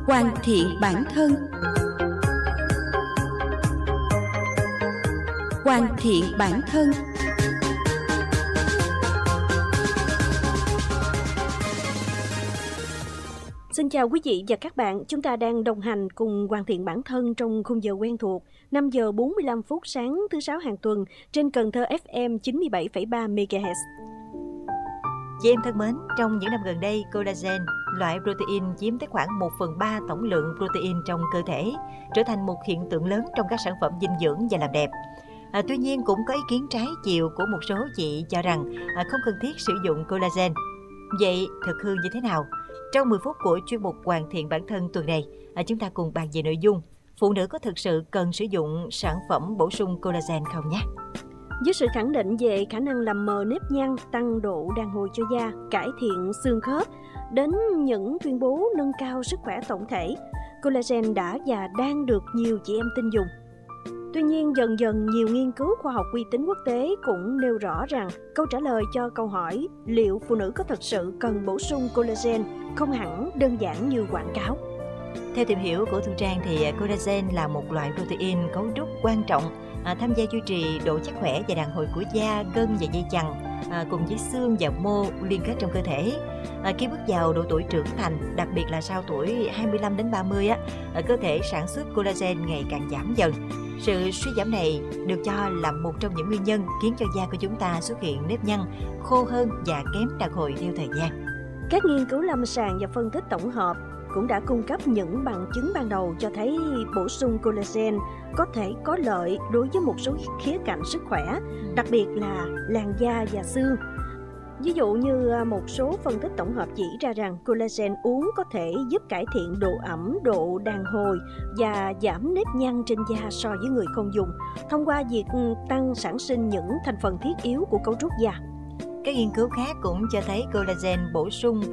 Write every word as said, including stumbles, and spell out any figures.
Hoàn thiện bản thân. Hoàn thiện bản thân. Xin chào quý vị và các bạn, chúng ta đang đồng hành cùng Hoàn thiện bản thân trong khung giờ quen thuộc năm giờ bốn mươi lăm phút sáng thứ sáu hàng tuần trên Cần Thơ ép em chín mươi bảy phẩy ba mê ga héc. Chị em thân mến, trong những năm gần đây, collagen, loại protein chiếm tới khoảng một phần ba tổng lượng protein trong cơ thể, trở thành một hiện tượng lớn trong các sản phẩm dinh dưỡng và làm đẹp. À, tuy nhiên cũng có ý kiến trái chiều của một số chị cho rằng à, không cần thiết sử dụng collagen. Vậy thực hư như thế nào? Trong mười phút của chuyên mục Hoàn thiện bản thân tuần này, à, chúng ta cùng bàn về nội dung phụ nữ có thực sự cần sử dụng sản phẩm bổ sung collagen không nhé? Với sự khẳng định về khả năng làm mờ nếp nhăn, tăng độ đàn hồi cho da, cải thiện xương khớp, đến những tuyên bố nâng cao sức khỏe tổng thể, collagen đã và đang được nhiều chị em tin dùng. Tuy nhiên, dần dần nhiều nghiên cứu khoa học uy tín quốc tế cũng nêu rõ rằng câu trả lời cho câu hỏi liệu phụ nữ có thật sự cần bổ sung collagen không hẳn đơn giản như quảng cáo. Theo tìm hiểu của Thu Trang thì collagen là một loại protein cấu trúc quan trọng à, tham gia duy trì độ chắc khỏe và đàn hồi của da, gân và dây chằng à, cùng với xương và mô liên kết trong cơ thể. À, khi bước vào độ tuổi trưởng thành, đặc biệt là sau tuổi hai mươi lăm đến ba mươi á, à, cơ thể sản xuất collagen ngày càng giảm dần. Sự suy giảm này được cho là một trong những nguyên nhân khiến cho da của chúng ta xuất hiện nếp nhăn, khô hơn và kém đàn hồi theo thời gian. Các nghiên cứu lâm sàng và phân tích tổng hợp cũng đã cung cấp những bằng chứng ban đầu cho thấy bổ sung collagen có thể có lợi đối với một số khía cạnh sức khỏe, đặc biệt là làn da và xương. Ví dụ như một số phân tích tổng hợp chỉ ra rằng collagen uống có thể giúp cải thiện độ ẩm, độ đàn hồi và giảm nếp nhăn trên da so với người không dùng, thông qua việc tăng sản sinh những thành phần thiết yếu của cấu trúc da. Các nghiên cứu khác cũng cho thấy collagen bổ sung